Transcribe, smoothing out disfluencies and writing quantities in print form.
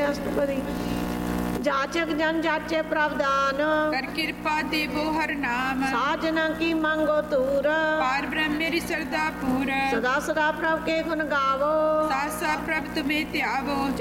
ਅਸ਼ਟਪਦੀ। जाचक जन जाचे प्रावधान, कर कृपा देवो हर नाम। साजना की मांगो तूर, पार ब्रह्म मेरी श्रद्धा पूर। सदा सदा प्रभ के गुण गावो, साथ साथ प्रभ तुम्हें त्यावो।